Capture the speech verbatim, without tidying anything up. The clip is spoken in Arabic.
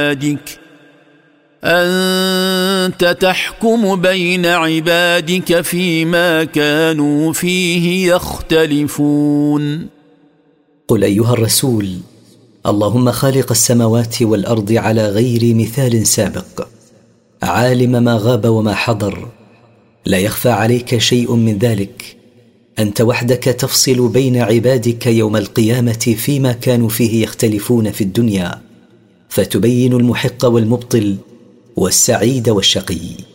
عبادك أنت تحكم بين عبادك فيما كانوا فيه يختلفون. قل أيها الرسول: اللهم خالق السماوات والأرض على غير مثال سابق، عالم ما غاب وما حضر، لا يخفى عليك شيء من ذلك. أنت وحدك تفصل بين عبادك يوم القيامة فيما كانوا فيه يختلفون في الدنيا، فتبين المحق والمبطل والسعيد والشقي.